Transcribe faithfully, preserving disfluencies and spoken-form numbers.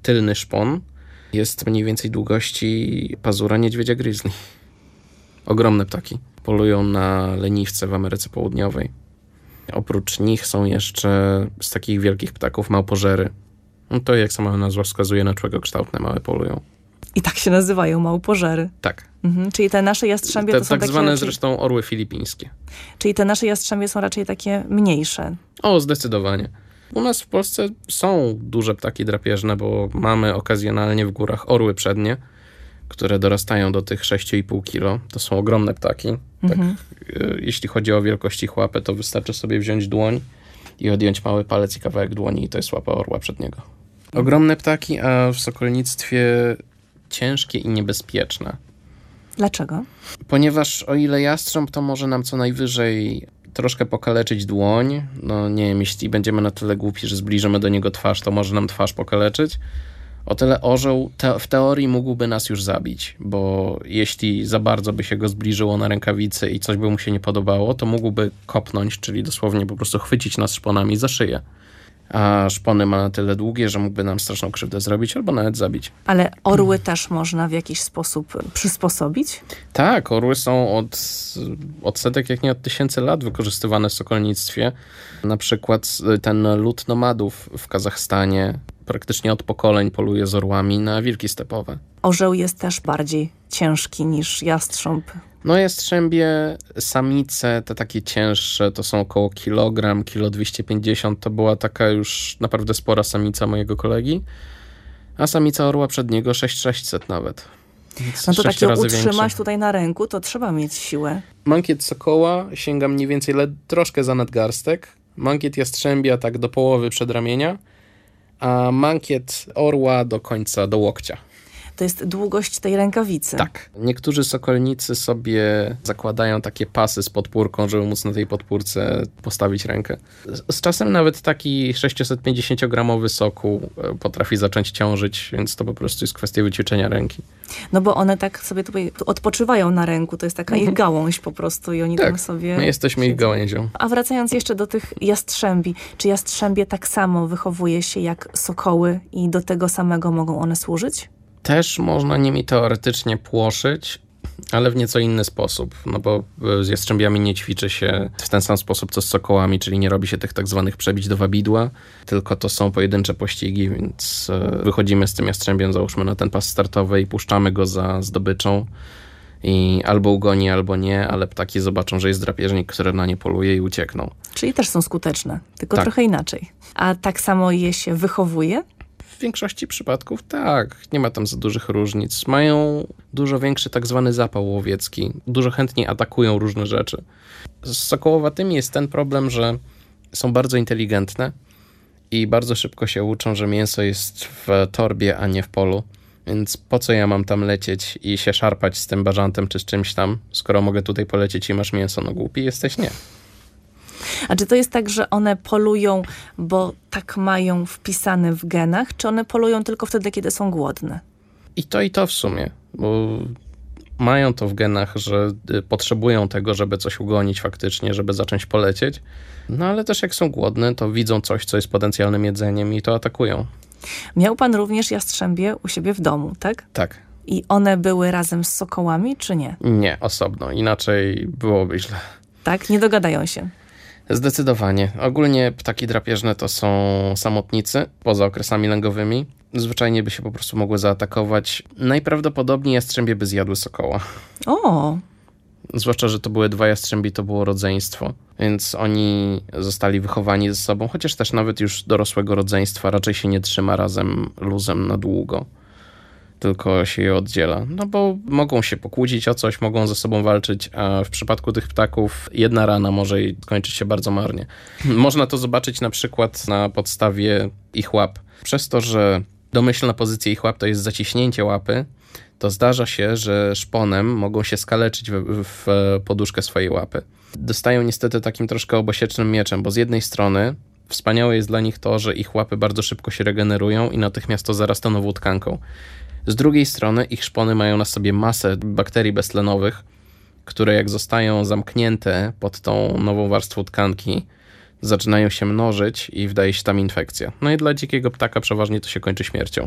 tylny szpon jest mniej więcej długości pazura niedźwiedzia grizzly. Ogromne ptaki. Polują na leniwce w Ameryce Południowej. Oprócz nich są jeszcze z takich wielkich ptaków małpożery. No to jak sama nazwa wskazuje, na człowiekokształtne małe polują. I tak się nazywają, małpożery. Tak. Mhm. Czyli te nasze jastrzębie te, to są tak takie zwane raczej... zresztą orły filipińskie. Czyli te nasze jastrzębie są raczej takie mniejsze. O, zdecydowanie. U nas w Polsce są duże ptaki drapieżne, bo mamy okazjonalnie w górach orły przednie, które dorastają do tych sześć i pół kilo. To są ogromne ptaki. Mhm. Tak, jeśli chodzi o wielkość ich łapy, to wystarczy sobie wziąć dłoń i odjąć mały palec i kawałek dłoni i to jest łapa orła przedniego. Ogromne ptaki, a w sokolnictwie ciężkie i niebezpieczne. Dlaczego? Ponieważ o ile jastrząb to może nam co najwyżej troszkę pokaleczyć dłoń, no nie wiem, jeśli będziemy na tyle głupi, że zbliżymy do niego twarz, to może nam twarz pokaleczyć. O tyle orzeł te, w teorii mógłby nas już zabić, bo jeśli za bardzo by się go zbliżyło na rękawicy i coś by mu się nie podobało, to mógłby kopnąć, czyli dosłownie po prostu chwycić nas szponami za szyję. A szpony ma na tyle długie, że mógłby nam straszną krzywdę zrobić albo nawet zabić. Ale orły też można w jakiś sposób przysposobić? Tak, orły są od, od setek, jak nie od tysięcy lat wykorzystywane w sokolnictwie. Na przykład ten lud nomadów w Kazachstanie praktycznie od pokoleń poluje z orłami na wilki stepowe. Orzeł jest też bardziej ciężki niż jastrząb. No jastrzębie, samice, te takie cięższe, to są około kilogram, kilo dwieście pięćdziesiąt. To była taka już naprawdę spora samica mojego kolegi. A samica orła przedniego sześć tysięcy sześćset nawet. Więc no to sześć takiego razy utrzymać większe. tutaj na ręku, to trzeba mieć siłę. Mankiet sokoła sięga mniej więcej led, troszkę za nadgarstek. Mankiet jastrzębia tak do połowy przedramienia, a mankiet orła do końca, do łokcia. To jest długość tej rękawicy. Tak. Niektórzy sokolnicy sobie zakładają takie pasy z podpórką, żeby móc na tej podpórce postawić rękę. Z, z czasem nawet taki sześćsetpięćdziesięciogramowy sokół potrafi zacząć ciążyć, więc to po prostu jest kwestia wyćwiczenia ręki. No bo one tak sobie tutaj odpoczywają na ręku, to jest taka ich gałąź po prostu i oni tak, tam sobie... my jesteśmy siedzą. ich gałęzią. A wracając jeszcze do tych jastrzębi, czy jastrzębie tak samo wychowuje się jak sokoły i do tego samego mogą one służyć? Też można nimi teoretycznie płoszyć, ale w nieco inny sposób, no bo z jastrzębiami nie ćwiczy się w ten sam sposób, co z sokołami, czyli nie robi się tych tak zwanych przebić do wabidła, tylko to są pojedyncze pościgi, więc wychodzimy z tym jastrzębiem, załóżmy na ten pas startowy i puszczamy go za zdobyczą i albo ugoni, albo nie, ale ptaki zobaczą, że jest drapieżnik, który na nie poluje i uciekną. Czyli też są skuteczne, tylko tak. trochę inaczej. A tak samo je się wychowuje? W większości przypadków tak, nie ma tam za dużych różnic. Mają dużo większy tak zwany zapał łowiecki. Dużo chętniej atakują różne rzeczy. Z sokołowatymi jest ten problem, że są bardzo inteligentne i bardzo szybko się uczą, że mięso jest w torbie, a nie w polu. Więc po co ja mam tam lecieć i się szarpać z tym bażantem czy z czymś tam, skoro mogę tutaj polecieć i masz mięso? No głupi jesteś? Nie. A czy to jest tak, że one polują, bo tak mają wpisane w genach, czy one polują tylko wtedy, kiedy są głodne? I to i to w sumie, bo mają to w genach, że potrzebują tego, żeby coś ugonić faktycznie, żeby zacząć polecieć. No ale też jak są głodne, to widzą coś, co jest potencjalnym jedzeniem i to atakują. Miał pan również jastrzębie u siebie w domu, tak? Tak. I one były razem z sokołami, czy nie? Nie, osobno. Inaczej byłoby źle. Tak? Nie dogadają się. Zdecydowanie. Ogólnie ptaki drapieżne to są samotnicy, poza okresami lęgowymi. Zwyczajnie by się po prostu mogły zaatakować. Najprawdopodobniej jastrzębie by zjadły sokoła. O! Zwłaszcza, że to były dwa jastrzębi, to było rodzeństwo. Więc oni zostali wychowani ze sobą, chociaż też nawet już dorosłego rodzeństwa raczej się nie trzyma razem luzem na długo. Tylko się je oddziela. No bo mogą się pokłócić o coś, mogą ze sobą walczyć, a w przypadku tych ptaków jedna rana może skończyć się bardzo marnie. Można to zobaczyć na przykład na podstawie ich łap. Przez to, że domyślna pozycja ich łap to jest zaciśnięcie łapy, to zdarza się, że szponem mogą się skaleczyć w, w poduszkę swojej łapy. Dostają niestety takim troszkę obosiecznym mieczem, bo z jednej strony wspaniałe jest dla nich to, że ich łapy bardzo szybko się regenerują i natychmiast to zarasta nową tkanką. Z drugiej strony ich szpony mają na sobie masę bakterii beztlenowych, które jak zostają zamknięte pod tą nową warstwą tkanki, zaczynają się mnożyć i wdaje się tam infekcja. No i dla dzikiego ptaka przeważnie to się kończy śmiercią.